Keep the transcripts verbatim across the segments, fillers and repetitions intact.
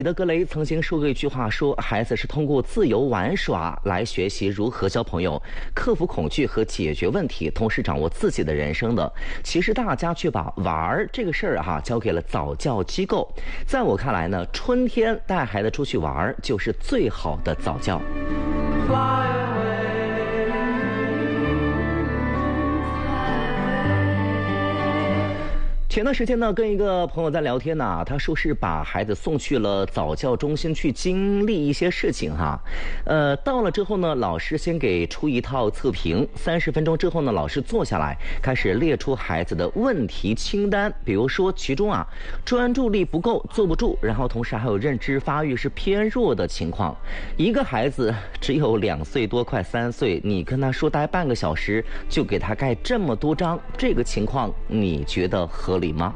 彼得格雷曾经说过一句话，说孩子是通过自由玩耍来学习如何交朋友、克服恐惧和解决问题，同时掌握自己的人生的。其实大家却把玩这个事儿哈交给了早教机构。在我看来呢，春天带孩子出去玩就是最好的早教。前段时间呢，跟一个朋友在聊天呢，他说是把孩子送去了早教中心去经历一些事情哈。呃，到了之后呢，老师先给出一套测评，三十分钟之后呢，老师坐下来开始列出孩子的问题清单，比如说其中啊，专注力不够，坐不住，然后同时还有认知发育是偏弱的情况。一个孩子只有两岁多，快三岁，你跟他说待半个小时，就给他盖这么多章，这个情况你觉得合理？理吗？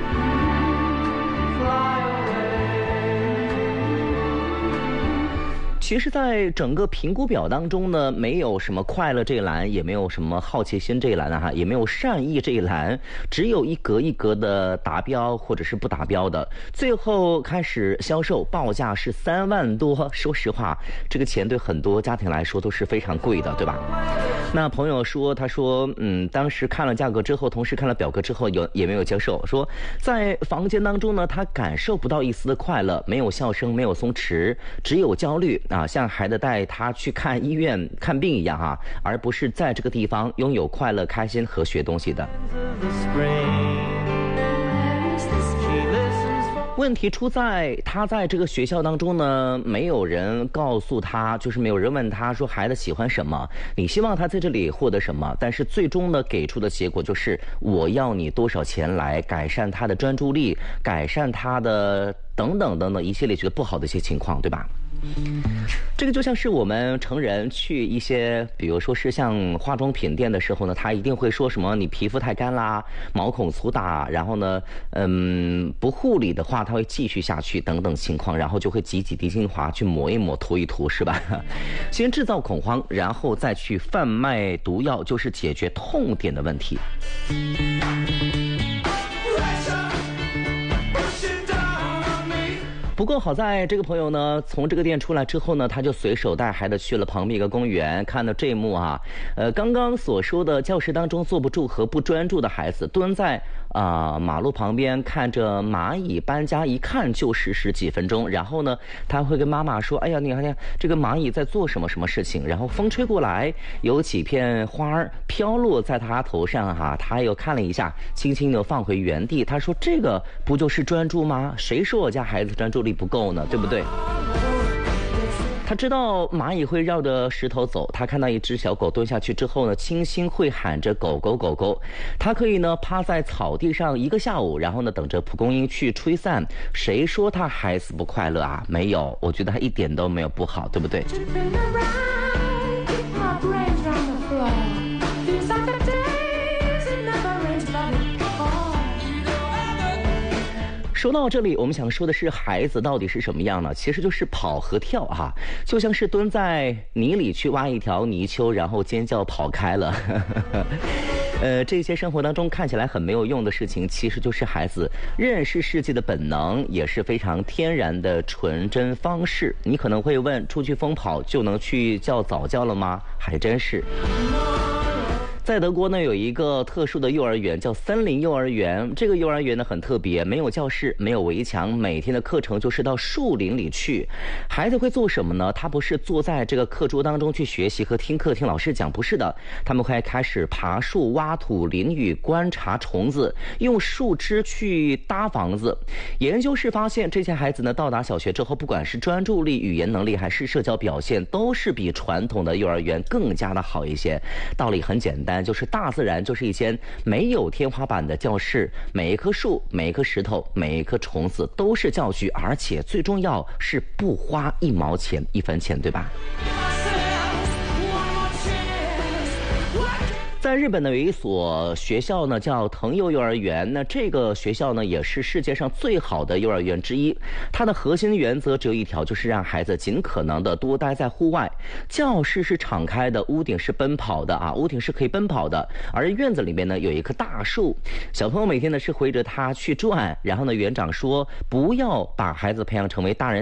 其实在整个评估表当中呢，没有什么快乐这一栏，也没有什么好奇心这一栏啊，也没有善意这一栏，只有一格一格的达标或者是不达标的。最后开始销售，报价是三万多。说实话，这个钱对很多家庭来说都是非常贵的，对吧？那朋友说，他说，嗯，当时看了价格之后，同时看了表格之后，有也没有接受。说在房间当中呢，他感受不到一丝的快乐，没有笑声，没有松弛，只有焦虑。啊，像孩子带他去看医院看病一样哈、啊，而不是在这个地方拥有快乐、开心和学东西的。问题出在他在这个学校当中呢，没有人告诉他，就是没有人问他说孩子喜欢什么，你希望他在这里获得什么，但是最终呢给出的结果就是我要你多少钱来改善他的专注力，改善他的等等等等一系列觉得不好的一些情况，对吧？这个就像是我们成人去一些比如说是像化妆品店的时候呢，他一定会说什么你皮肤太干啦，毛孔粗大，然后呢嗯不护理的话他会继续下去等等情况，然后就会挤几滴精华去抹一抹涂一涂，是吧？先制造恐慌，然后再去贩卖毒药，就是解决痛点的问题。不过好在这个朋友呢，从这个店出来之后呢，他就随手带孩子去了旁边一个公园，看到这一幕啊，呃，刚刚所说的教室当中坐不住和不专注的孩子，蹲在啊、呃、马路旁边看着蚂蚁搬家，一看就是十几分钟。然后呢，他会跟妈妈说：“哎呀，你看这个蚂蚁在做什么什么事情？”然后风吹过来，有几片花儿飘落在他头上哈、啊，他又看了一下，轻轻地放回原地。他说：“这个不就是专注吗？谁说我家孩子专注力不够呢，对不对？”他知道蚂蚁会绕着石头走，他看到一只小狗蹲下去之后呢，轻轻会喊着狗狗狗狗。他可以呢趴在草地上一个下午，然后呢等着蒲公英去吹散。谁说他孩子不快乐啊？没有，我觉得他一点都没有不好，对不对？说到这里，我们想说的是孩子到底是什么样呢？其实就是跑和跳哈、啊，就像是蹲在泥里去挖一条泥鳅，然后尖叫跑开了。呃，这些生活当中看起来很没有用的事情，其实就是孩子认识世界的本能，也是非常天然的纯真方式。你可能会问，出去疯跑就能去叫早教了吗？还真是。在德国呢，有一个特殊的幼儿园叫森林幼儿园。这个幼儿园呢很特别，没有教室，没有围墙，每天的课程就是到树林里去。孩子会做什么呢？他不是坐在这个课桌当中去学习和听课听老师讲，不是的，他们会开始爬树、挖土、淋雨、观察虫子，用树枝去搭房子。研究是发现，这些孩子呢到达小学之后，不管是专注力、语言能力还是社交表现，都是比传统的幼儿园更加的好一些。道理很简单，就是大自然就是一间没有天花板的教室，每一棵树、每一颗石头、每一颗虫子都是教具，而且最重要是不花一毛钱一分钱，对吧？在日本呢，有一所学校呢叫藤幼幼儿园。那这个学校呢也是世界上最好的幼儿园之一。它的核心原则只有一条，就是让孩子尽可能的多待在户外。教室是敞开的，屋顶是奔跑的啊，屋顶是可以奔跑的。而院子里面呢有一棵大树，小朋友每天呢是围着它去转。然后呢，园长说不要把孩子培养成为大人